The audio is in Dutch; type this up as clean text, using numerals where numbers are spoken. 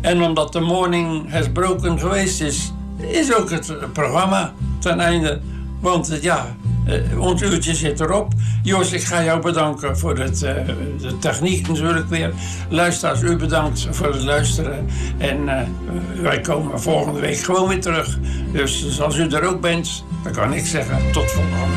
En omdat de morning has broken geweest is ook het programma ten einde. Want ons uurtje zit erop. Jos, ik ga jou bedanken voor de techniek natuurlijk weer. Luisteraars, u bedankt voor het luisteren. En wij komen volgende week gewoon weer terug. Dus als u er ook bent, dan kan ik zeggen tot volgende.